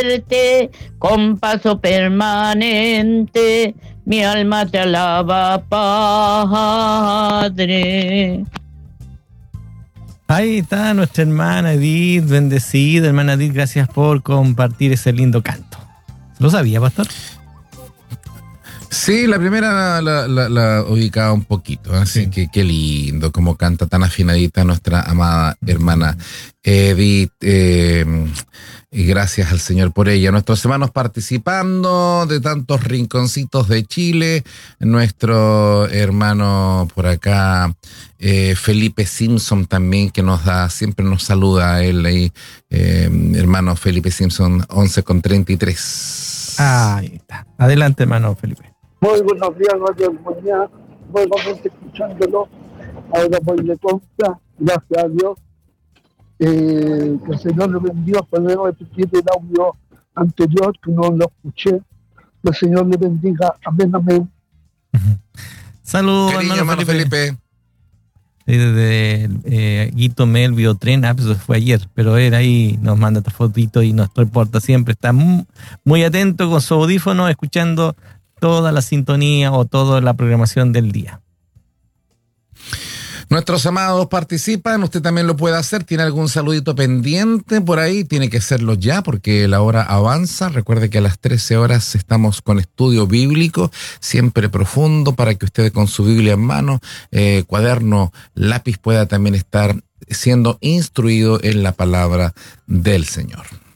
tenerte con paso permanente. Mi alma te alaba, Padre. Ahí está nuestra hermana Edith, bendecida. Hermana Edith, gracias por compartir ese lindo canto. ¿Lo sabía, pastor? Sí, la primera la ubicaba un poquito, así Sí. que qué lindo, como canta tan afinadita nuestra amada hermana Edith, y gracias al Señor por ella. Nuestros hermanos participando de tantos rinconcitos de Chile, nuestro hermano por acá, Felipe Simpson también, que siempre nos saluda a él ahí, hermano Felipe Simpson, 11:33. Ahí está. Adelante, hermano Felipe. Muy buenos días, Radio Armonía. Nuevamente escuchándolo. Ahora voy de compra. Gracias a Dios. Que el Señor le bendiga. Podemos repetir el audio anterior que no lo escuché. Que el Señor le bendiga. Amén, amén. Saludos, Cariño, hermano Felipe. Felipe. Sí, desde Guito Melvio Tren, eso fue ayer, pero él ahí nos manda esta fotito y nos reporta siempre. Está muy atento con su audífono, escuchando toda la sintonía o toda la programación del día. Nuestros amados participan, usted también lo puede hacer. ¿Tiene algún saludito pendiente por ahí? Tiene que hacerlo ya porque la hora avanza. Recuerde que a las 13 horas estamos con estudio bíblico, siempre profundo, para que usted con su Biblia en mano, cuaderno, lápiz, pueda también estar siendo instruido en la palabra del Señor.